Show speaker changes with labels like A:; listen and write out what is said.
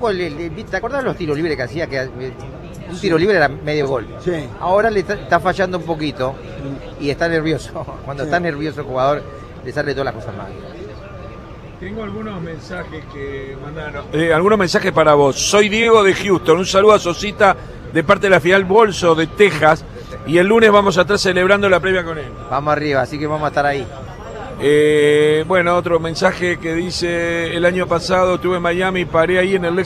A: poco, ¿te acordás los tiros libres que hacía? Que un tiro libre era medio gol.
B: Sí.
A: Ahora le está fallando un poquito y está nervioso. Cuando está nervioso el jugador, le sale todas las cosas mal.
C: Tengo algunos mensajes que mandaron. Algunos mensajes para vos. Soy Diego de Houston. Un saludo a Sosita de parte de la filial Bolso de Texas. Y el lunes vamos a estar celebrando la previa con él.
A: Vamos arriba, así que vamos a estar ahí.
C: Bueno, otro mensaje que dice: el año pasado estuve en Miami y paré ahí en el